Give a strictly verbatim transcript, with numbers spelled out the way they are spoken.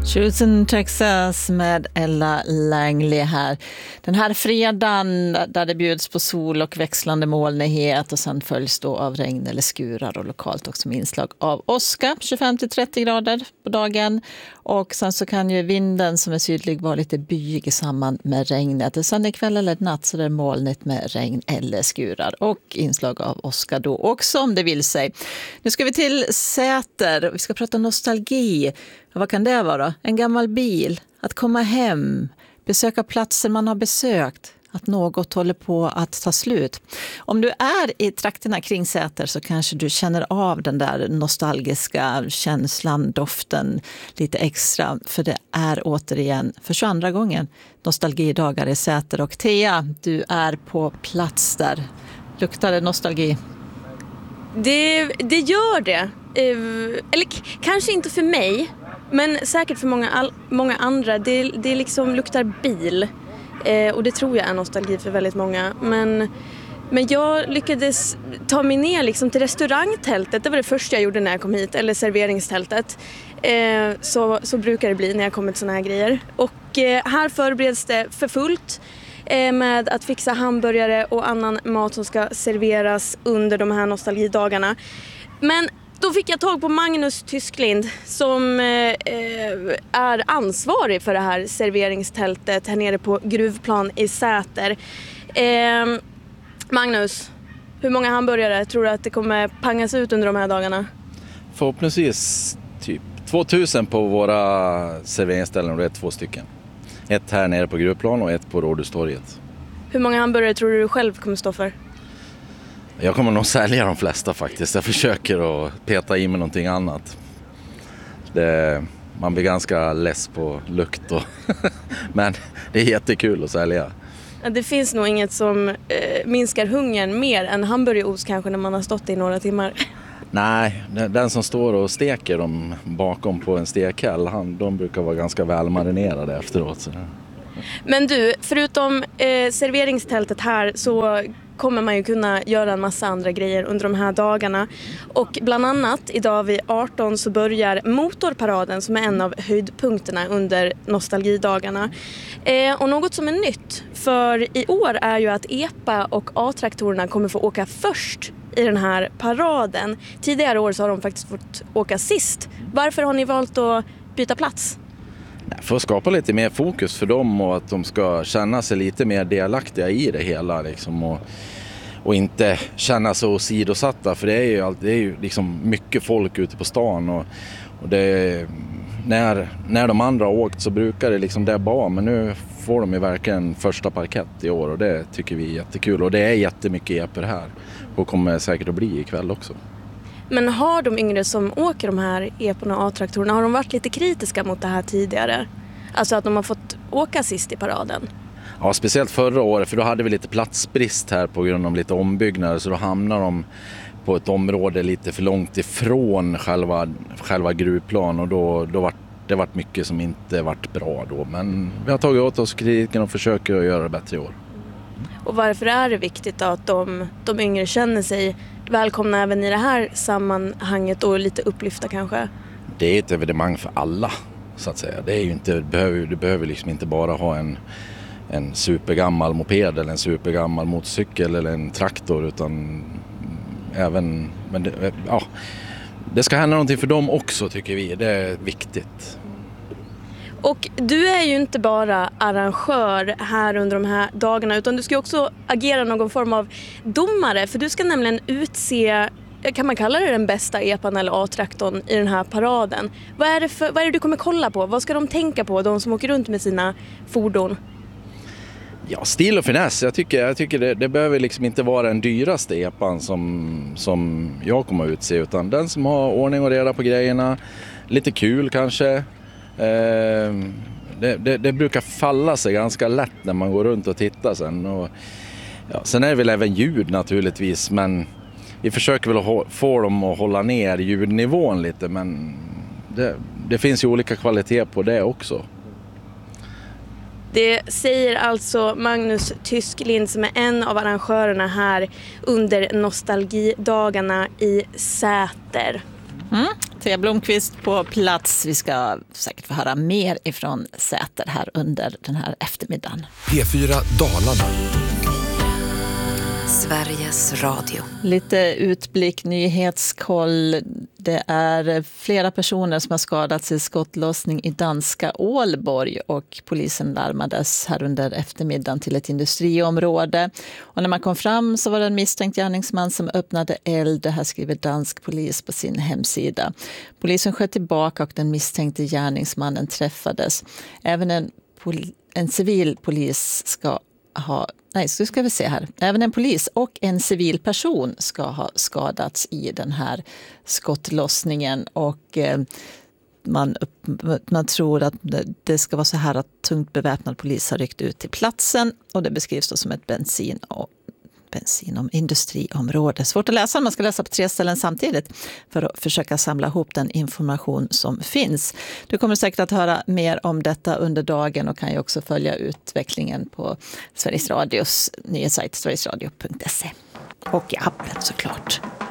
Houston, Texas med Ella Langley här. Den här fredagen där det bjuds på sol och växlande molnighet och sen följs då av regn eller skurar och lokalt också med inslag av åska, tjugofem till trettio grader på dagen. Och sen så kan ju vinden som är sydlig vara lite byig i samband med regnet. Sen ikväll eller natt så är det molnigt med regn eller skurar och inslag av åska då också om det vill sig. Nu ska vi till Säter och vi ska prata nostalgi. Vad kan det vara? En gammal bil, att komma hem, besöka platser man har besökt, att något håller på att ta slut. Om du är i trakterna kring Säter så kanske du känner av den där nostalgiska känslan, doften lite extra. För det är återigen för tjugoandra gången nostalgidagar i Säter. Och Thea, du är på plats där. Luktar det nostalgi? Det, det gör det. Eller k- kanske inte för mig. Men säkert för många, all, många andra. Det, det liksom luktar bil. Eh, och det tror jag är nostalgi för väldigt många. Men, men jag lyckades ta mig ner liksom till restaurangtältet. Det var det första jag gjorde när jag kom hit. Eller serveringstältet. Eh, så, så brukar det bli när jag kommer till såna här grejer. Och eh, här förbereds det för fullt. Eh, med att fixa hamburgare och annan mat som ska serveras under de här nostalgidagarna. Men då fick jag tag på Magnus Tysklind som eh, är ansvarig för det här serveringstältet här nere på Gruvplan i Säter. Eh, Magnus, hur många hamburgare tror du att det kommer pangas ut under de här dagarna? Förhoppningsvis typ tvåtusen på våra serveringsställen och det är två stycken. Ett här nere på Gruvplan och ett på Rådhustorget. Hur många hamburgare tror du du själv kommer stå för? Jag kommer nog sälja de flesta faktiskt. Jag försöker att peta i med någonting annat. Det, man blir ganska less på lukt. Och men det är jättekul att sälja. Ja, det finns nog inget som eh, minskar hungern mer än hamburgerost kanske när man har stått i några timmar. Nej, den som står och steker dem bakom på en stekhäll, han, de brukar vara ganska välmarinerade efteråt. Så. Men du, förutom eh, serveringstältet här så kommer man ju kunna göra en massa andra grejer under de här dagarna. Och bland annat idag vid arton så börjar motorparaden som är en av höjdpunkterna under nostalgidagarna. Eh, och något som är nytt för i år är ju att E P A och A-traktorerna kommer få åka först i den här paraden. Tidigare år så har de faktiskt fått åka sist. Varför har ni valt att byta plats? För att skapa lite mer fokus för dem och att de ska känna sig lite mer delaktiga i det hela liksom, och, och inte känna sig åsidosatta, för det är ju, det är ju liksom mycket folk ute på stan och, och det, när, när de andra har åkt så brukar det liksom det bara, men nu får de ju verkligen första parkett i år och det tycker vi är jättekul och det är jättemycket E P A här och kommer säkert att bli ikväll också. Men har de yngre som åker de här E P A och A-traktorerna, har de varit lite kritiska mot det här tidigare? Alltså att de har fått åka sist i paraden? Ja, speciellt förra året, för då hade vi lite platsbrist här på grund av lite ombyggnader, så då hamnar de på ett område lite för långt ifrån själva, själva gruvplan och då, då var det varit mycket som inte varit bra då. Men vi har tagit åt oss kritiken och försöker att göra det bättre i år. Och varför är det viktigt då att de, de yngre känner sig välkomna även i det här sammanhanget och lite upplyfta kanske? Det är ett evenemang för alla, så att säga. Det är ju inte, du behöver, du behöver liksom inte bara ha en, en supergammal moped eller en supergammal motorcykel eller en traktor, utan även, men det, ja, det ska hända någonting för dem också, tycker vi. Det är viktigt. Och du är ju inte bara arrangör här under de här dagarna, utan du ska också agera någon form av domare, för du ska nämligen utse, kan man kalla det den bästa E P A:n eller A-traktorn i den här paraden. Vad är det för, vad är det du kommer kolla på? Vad ska de tänka på, de som åker runt med sina fordon? Ja, stil och finess. Jag tycker, jag tycker det, det behöver liksom inte vara den dyraste E P A:n som, som jag kommer att utse, utan den som har ordning och reda på grejerna, lite kul kanske. Eh, det, det, det brukar falla sig ganska lätt när man går runt och tittar sen. Och, ja, sen är det väl även ljud naturligtvis, men vi försöker väl att få dem att hålla ner ljudnivån lite, men det, det finns ju olika kvalitet på det också. Det säger alltså Magnus Tysklind som är en av arrangörerna här under nostalgidagarna i Säter. Mm. Thea Blomqvist på plats. Vi ska säkert få höra mer ifrån Säter här under den här eftermiddagen. P fyra Dalarna. Sveriges Radio. Lite utblick, nyhetskoll. Det är flera personer som har skadats i skottlossning i danska Ålborg och polisen larmades här under eftermiddagen till ett industriområde. Och när man kom fram så var det en misstänkt gärningsman som öppnade eld. Det här skriver dansk polis på sin hemsida. Polisen sköt tillbaka och den misstänkte gärningsmannen träffades. Även en, pol- en civil polis ska ha Nej, så ska vi se här. Även en polis och en civil person ska ha skadats i den här skottlossningen. Och eh, man, upp, man tror att det ska vara så här att tungt beväpnad polis har ryckt ut till platsen. Och det beskrivs då som ett bensin och bensin om industriområde. Svårt att läsa, man ska läsa på tre ställen samtidigt för att försöka samla ihop den information som finns. Du kommer säkert att höra mer om detta under dagen och kan ju också följa utvecklingen på Sveriges Radios nyhetssajt sverigesradio punkt se och i appen såklart.